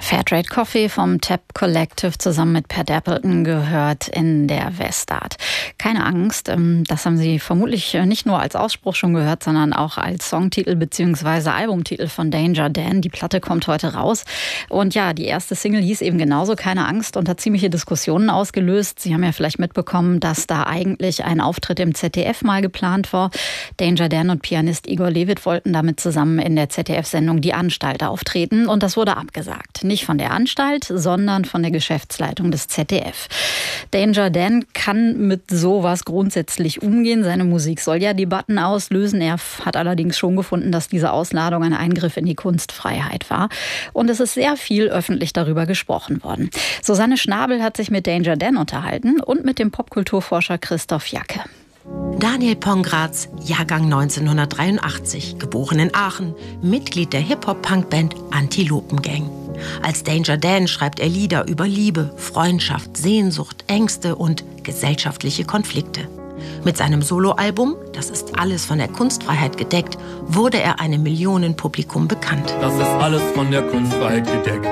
Fairtrade Coffee vom Tab Collective zusammen mit Per Dappleton gehört in der Westart. Keine Angst, das haben Sie vermutlich nicht nur als Ausspruch schon gehört, sondern auch als Songtitel bzw. Albumtitel von Danger Dan. Die Platte kommt heute raus. Und ja, die erste Single hieß eben genauso Keine Angst und hat ziemliche Diskussionen ausgelöst. Sie haben ja vielleicht mitbekommen, dass da eigentlich ein Auftritt im ZDF mal geplant war. Danger Dan und Pianist Igor Levit wollten damit zusammen in der ZDF-Sendung Die Anstalt auftreten und das wurde abgesagt. Nicht von der Anstalt, sondern von der Geschäftsleitung des ZDF. Danger Dan kann mit sowas grundsätzlich umgehen. Seine Musik soll ja Debatten auslösen. Er hat allerdings schon gefunden, dass diese Ausladung ein Eingriff in die Kunstfreiheit war. Und es ist sehr viel öffentlich darüber gesprochen worden. Susanne Schnabel hat sich mit Danger Dan unterhalten und mit dem Popkulturforscher Christoph Jacke. Daniel Pongratz, Jahrgang 1983, geboren in Aachen, Mitglied der Hip-Hop-Punk-Band Antilopengang. Als Danger Dan schreibt er Lieder über Liebe, Freundschaft, Sehnsucht, Ängste und gesellschaftliche Konflikte. Mit seinem Soloalbum, das ist alles von der Kunstfreiheit gedeckt, wurde er einem Millionenpublikum bekannt. Das ist alles von der Kunstfreiheit gedeckt.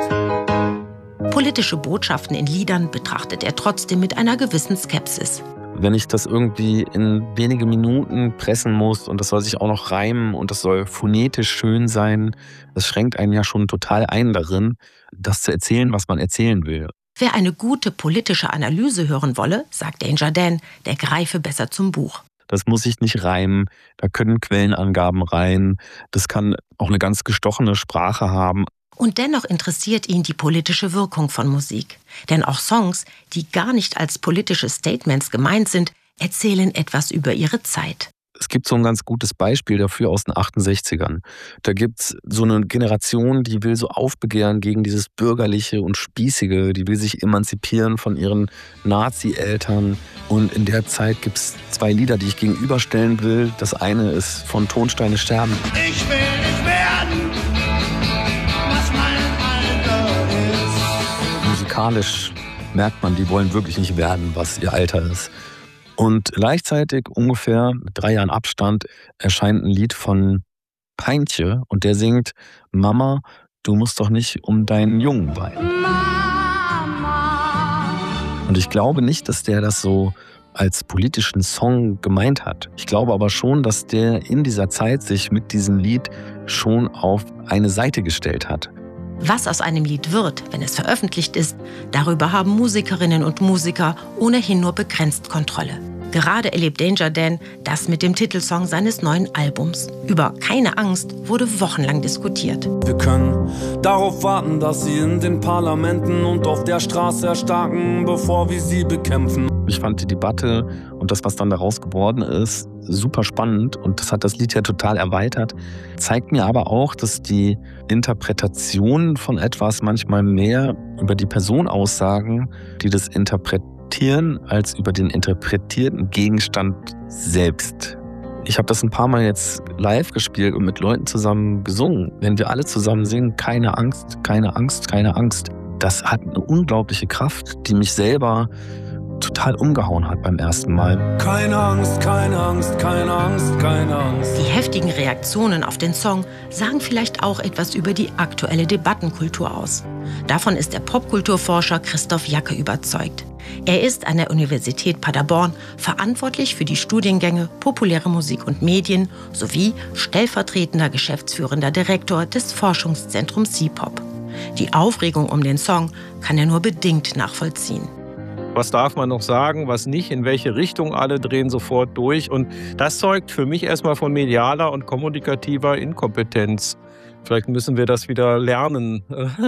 Politische Botschaften in Liedern betrachtet er trotzdem mit einer gewissen Skepsis. Wenn ich das irgendwie in wenige Minuten pressen muss und das soll sich auch noch reimen und das soll phonetisch schön sein, das schränkt einen ja schon total ein darin, das zu erzählen, was man erzählen will. Wer eine gute politische Analyse hören wolle, sagt Danger Dan, der greife besser zum Buch. Das muss sich nicht reimen, da können Quellenangaben rein, das kann auch eine ganz gestochene Sprache haben. Und dennoch interessiert ihn die politische Wirkung von Musik. Denn auch Songs, die gar nicht als politische Statements gemeint sind, erzählen etwas über ihre Zeit. Es gibt so ein ganz gutes Beispiel dafür aus den 68ern. Da gibt's so eine Generation, die will so aufbegehren gegen dieses Bürgerliche und Spießige. Die will sich emanzipieren von ihren Nazi-Eltern. Und in der Zeit gibt's zwei Lieder, die ich gegenüberstellen will. Das eine ist von Tonsteine sterben. Ich will nicht werden, was mein Alter ist. Musikalisch merkt man, die wollen wirklich nicht werden, was ihr Alter ist. Und gleichzeitig, ungefähr mit 3 Jahren Abstand, erscheint ein Lied von Heintje und der singt: Mama, du musst doch nicht um deinen Jungen weinen. Mama. Und ich glaube nicht, dass der das so als politischen Song gemeint hat. Ich glaube aber schon, dass der in dieser Zeit sich mit diesem Lied schon auf eine Seite gestellt hat. Was aus einem Lied wird, wenn es veröffentlicht ist, darüber haben Musikerinnen und Musiker ohnehin nur begrenzt Kontrolle. Gerade erlebt Danger Dan das mit dem Titelsong seines neuen Albums. Über Keine Angst wurde wochenlang diskutiert. Wir können darauf warten, dass sie in den Parlamenten und auf der Straße erstarken, bevor wir sie bekämpfen. Ich fand die Debatte und das, was dann daraus geworden ist, super spannend und das hat das Lied ja total erweitert. Zeigt mir aber auch, dass die Interpretationen von etwas manchmal mehr über die Person aussagen, die das interpretieren, als über den interpretierten Gegenstand selbst. Ich habe das ein paar Mal jetzt live gespielt und mit Leuten zusammen gesungen. Wenn wir alle zusammen singen, keine Angst, keine Angst, keine Angst, das hat eine unglaubliche Kraft, die mich selber total umgehauen hat beim ersten Mal. Keine Angst, keine Angst, keine Angst, keine Angst. Die heftigen Reaktionen auf den Song sagen vielleicht auch etwas über die aktuelle Debattenkultur aus. Davon ist der Popkulturforscher Christoph Jacke überzeugt. Er ist an der Universität Paderborn verantwortlich für die Studiengänge Populäre Musik und Medien sowie stellvertretender geschäftsführender Direktor des Forschungszentrums C-Pop. Die Aufregung um den Song kann er nur bedingt nachvollziehen. Was darf man noch sagen, was nicht, in welche Richtung, alle drehen sofort durch. Und das zeugt für mich erstmal von medialer und kommunikativer Inkompetenz. Vielleicht müssen wir das wieder lernen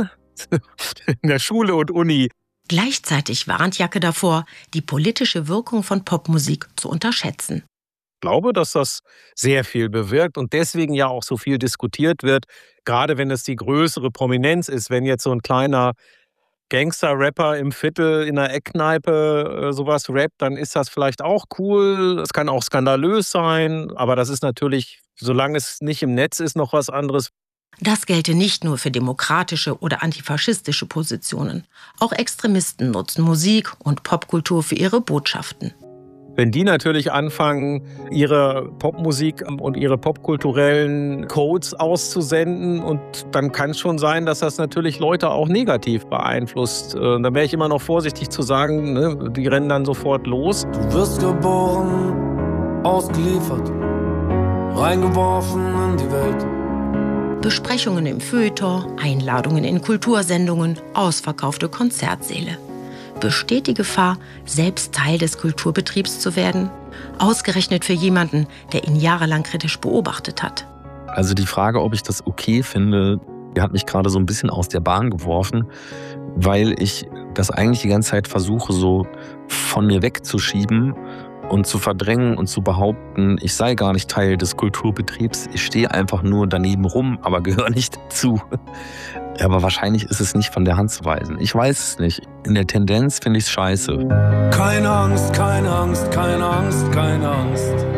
in der Schule und Uni. Gleichzeitig warnt Jacke davor, die politische Wirkung von Popmusik zu unterschätzen. Ich glaube, dass das sehr viel bewirkt und deswegen ja auch so viel diskutiert wird, gerade wenn es die größere Prominenz ist, wenn jetzt so ein kleiner Gangster-Rapper im Viertel in einer Eckkneipe sowas rappt, dann ist das vielleicht auch cool. Es kann auch skandalös sein, aber das ist natürlich, solange es nicht im Netz ist, noch was anderes. Das gelte nicht nur für demokratische oder antifaschistische Positionen. Auch Extremisten nutzen Musik und Popkultur für ihre Botschaften. Wenn die natürlich anfangen, ihre Popmusik und ihre popkulturellen Codes auszusenden, und dann kann es schon sein, dass das natürlich Leute auch negativ beeinflusst. Da wäre ich immer noch vorsichtig zu sagen, ne, die rennen dann sofort los. Du wirst geboren, ausgeliefert, reingeworfen in die Welt. Besprechungen im Feuilleton, Einladungen in Kultursendungen, ausverkaufte Konzertsäle. Besteht die Gefahr, selbst Teil des Kulturbetriebs zu werden? Ausgerechnet für jemanden, der ihn jahrelang kritisch beobachtet hat. Also die Frage, ob ich das okay finde, die hat mich gerade so ein bisschen aus der Bahn geworfen, weil ich das eigentlich die ganze Zeit versuche, so von mir wegzuschieben und zu verdrängen und zu behaupten, ich sei gar nicht Teil des Kulturbetriebs, ich stehe einfach nur daneben rum, aber gehöre nicht dazu. Aber wahrscheinlich ist es nicht von der Hand zu weisen. Ich weiß es nicht. In der Tendenz finde ich es scheiße. Keine Angst, keine Angst, keine Angst, keine Angst.